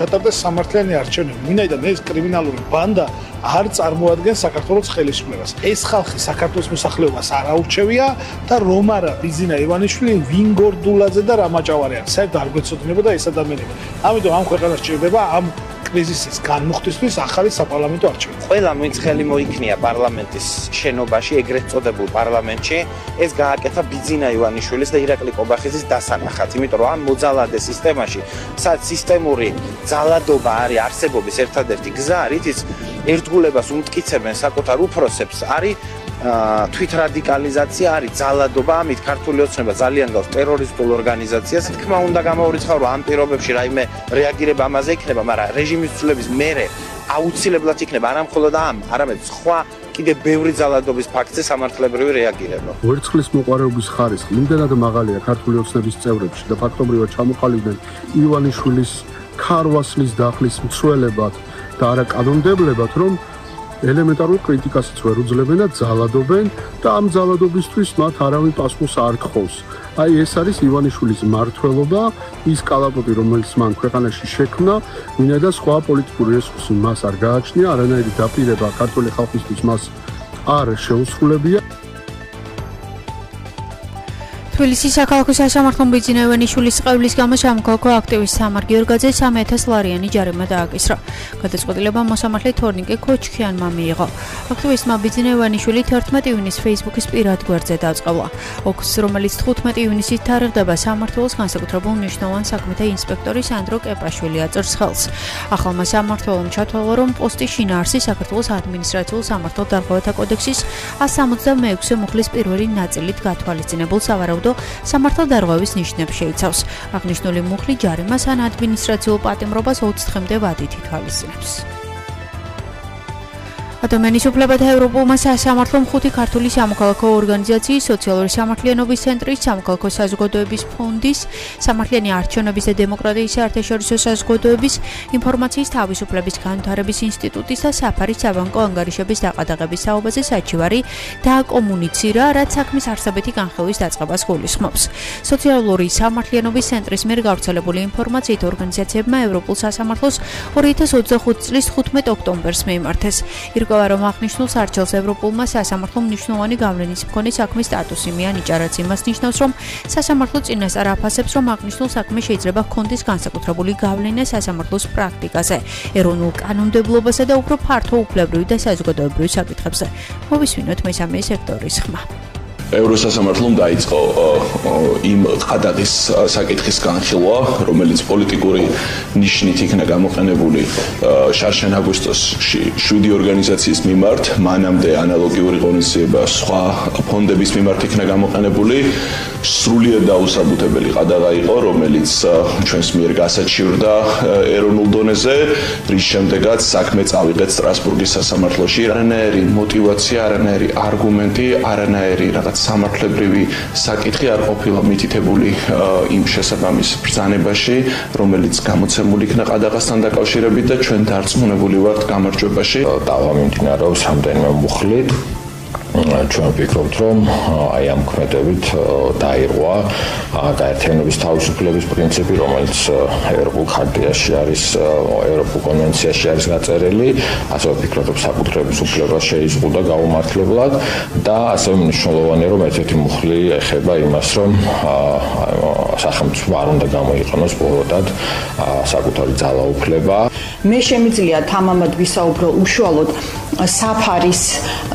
გატარდეს სამართლიანი არჩევნები. ვინაიდან ეს კრიმინალური ბანდა არ წარმოადგენს საქართველოს ხელისუფლებას. ეს ხალხი საქართველოს მოსახლეობას არ აურჩევია და რომ არა ბიზინა ივანიშვილი, ვინგორდულაძე და რამაჭავარიანი. საერთოდ არ გვეცოდინებოდა ეს ადამიანები. ამიტომ ამ ქვეყანას სჭირდება ამ კრიზისის განმუხტისთვის ახალი საპარლამენტო არჩევნები. ყველა ვინც ხელი მოიქნია პარლამენტის შენობაში, ეგრეთ წოდებულ პარლამენტში, ეს გააკეთა ბიზინა ივანიშვილის და ირაკლი კობახიძის დასანახად, იმიტომ რომ ამ მოძალადე სისტემაში, სადაც სისტემური ძალადობა არის არსებობის ერთადერთი გზა, რითიც ერთგულებას უმტკიცებენ საკუთარ უფროსებს, არის თვითრადიკალიზაცია, არის ძალადობა, ამით ქართული ოცნება ძალიან გავს ტერორისტულ ორგანიზაციას. თქმა უნდა გამოვირცხავ, რომ ამ პირობებში რაიმე რეაგირება ამაზე იქნება, მაგრამ რეჟიმის ცვლილების მერე აუცილებლად იქნება არა მხოლოდ ამ, არამედ სხვა კიდევ ბევრი ძალადობის ფაქტზე სამართლებრივი რეაგირება. ვერცხლის მოყვარეობის ხარისხი იმდენად მაღალია ქართული ოცნების წევრებში და ფაქტობრივად ჩამოყალიბდნენ ივანიშვილის ქარვასლის დახლის მცველებად და არა კანონმდებლებად, რომ ელემენტარულ კრიტიკასაც ვერ უძლებენ და ძალადობენ და ამ ძალადობისთვის მათ არავინ პასუხს არ თხოვს. აი ეს არის ივანიშვილის მმართველობა, ის კალაპოტი, რომელიც მან ქვეყანაში შექმნა, ვინაიდან სხვა პოლიტიკური რესურსი მას არ გააჩნია, არანაირი დაპირება ქართული ხალხისთვის მას არ შეუსრულებია. თბილისის საქალაქო სასამართლომ ბიზინა ივანიშვილის ყევლის გამო სამოქალაქო აქტივისტ სამარ გიორგაძე 3000 ლარიანი ჯარიმა დააკისრა. გადაწყვეტილება მოსამართლე თორნიკე ქოჩქიანმა მიიღო. აქტივისტმა ბიზინა ივანიშვილი 11 ივნისს Facebook-ის პირად გვერდზე დაწყევლა. ოქს, რომელიც 15 ივნისით თარიღდება სამმართველოს განსაკუთრებულ მნიშვნელოვან საქმეთა ინსპექტორის ანდრო კეპაშვილი აწევს ხელს. ახალმა სამმართველომ ჩათვალა, რომ პოსტი შინაარსი საქართველოს ადმინისტრაციულ სამართალდარღვევათა კოდექსის 166 მუხლის პირველი ნაწილით გათვალისწინებულ სავარაუდო სამართალდარღვევის ნიშნებს შეიცავს. აღნიშნული მუხლი ჯარიმას ან ადმინისტრაციულ პატიმრობას 20 დღემდე ვადით ითვალისწინებს. ადამიანის უფლებათა ევროპულმა სასამართლომ 5 ქართული სამოქალაქო ორგანიზაციის, სოციალური სამართლიანობის ცენტრის, სამოქალაქო საზოგადოების ფონდის, სამართლიანი არჩევნების და დემოკრატიის საერთაშორისო საზოგადოების, ინფორმაციის თავისუფლების განვითარების ინსტიტუტის და საფარის საბანკო ანგარიშების დაყადაღების საუბაზე საჩივარი დააკომუნიცირა, რაც საქმის არსებითი განხილვის დაწყებას გულისხმობს. სოციალური სამართლიანობის ცენტრის მიერ გავრცელებული ინფორმაციით ორგანიზაციებმა ევროპულ სასამართლოს 2025 წლის 15 ოქტომბერს მიიმართეს. რომ აღნიშნულ არჩევნს ევროპულმა სასამართლომ მნიშვნელოვანი გავლენის მქონე საქმის სტატუსი მიანიჭა, რაც იმას ნიშნავს, რომ სასამართლო წინასწარ აფასებს, რომ აღნიშნულ საქმე შეიძლება ჰქონდეს განსაკუთრებული გავლენა სასამართლოს პრაქტიკაზე, ეროვნულ კანონმდებლობასა და უფრო ფართო უფლებრივ და საზოგადოებრივ საკითხებზე. მოვისმინოთ მესამე სექტორის ხმა. ევროსასამართლომ დაიწყო იმ ყადაღის საკითხის განხილვა, რომელიც პოლიტიკური ნიშნით იქნა გამოყენებული შარშან აგვისტოსში 7 ორგანიზაციის მიმართ, მანამდე ანალოგიური ღონისძიება სხვა ფონდების მიმართ იქნა გამოყენებული. სრულიად დაუსაბუთებელი ყადაღა იყო, რომელიც ჩვენს მიერ გასაჩივრდა ეროვნულ დონეზე, რის შემდეგაც საქმე წავიღეთ სტრასბურგის სასამართლოში. არანაირი მოტივაცია, არანაირი არგუმენტი, არანაირი რაღაც სამართლებრივი საკითხი არ ყოფილა მითითებული იმ შესაბამის ბრძანებაში, რომელიც გამოცემული იქნა ყადაღასთან დაკავშირებით და ჩვენ დარწმუნებული ვართ გამარჯვებაში. დავა მიმდინარეობს რამდენიმე მუხლით. ჩვენ ვფიქრობთ, რომ აი ამ ქმედებით დაირღვა გაერთიანების თავისუფლების პრინციპი, რომელიც ევროპულ ხარტიაში არის, ევროპულ კონვენციაში არის გაწერილი, ასე ვფიქრობ, რომ საკუთრების უფლება შეიზღუდა გაუმართლებლად და ასევე მნიშვნელოვანია, რომ ერთ-ერთი მუხლი ეხება იმას, რომ სახელმწიფო არ უნდა გამოიყენოს ბოლოდად საკუთარი ძალაუფლება. მე შემიძლია თამამად ვისაუბრო უშუალოდ საფარის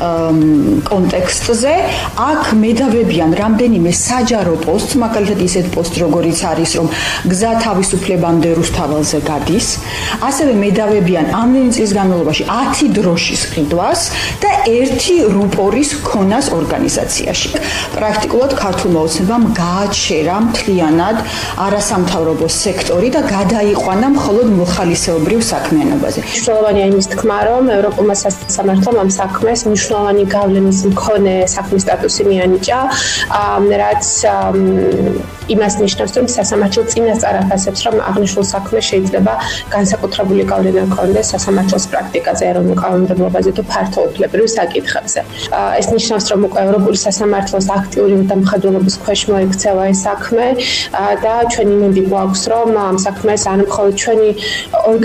კონტექსტზე. აქ მედავებიან რამდენიმე საჯარო პოსტს, მაგალითად ისეთ პოსტს, როგორიც არის, რომ გზა თავისუფლებამდე რუსთაველზე გადის. ასევე მედავებიან ამდენი წლის განმავლობაში 10 დროშის ყიდვას და 1 რუპორის ქონას ორგანიზაციაში. პრაქტიკულად ქართულმა ოცნებამ გააჩერა მთლიანად არასამთავრობო სექტორი და გადაიყვანა მხოლოდ მოხალისეობრივ საქმიანობაზე. მნიშვნელოვანია იმის თქმა, რომ ევროპულმა სასამართლომ ამ საქმეს მნიშვნელოვანი გავლენის მქონე საქმის სტატუსი მიანიჭა, რაც იმას ნიშნავს, რომ სასამართლო წინასწარ აფასებს, რომ აღნიშნულ საქმეს შეიძლება განსაკუთრებული გავლენა ჰქონდეს სასამართლოს პრაქტიკაზე, ეროვნულ კანონმდებლობაზე თუ ფართო უფლებრივ საკითხებზე. ეს ნიშნავს, რომ უკვე ევროპული სასამართლოს აქტიური დამხადულობის ქვეშ მოიქცევა ეს საქმე და ჩვენი იმედი გვაქვს, რომ ამ საქმეს არ მხოლოდ ჩვენი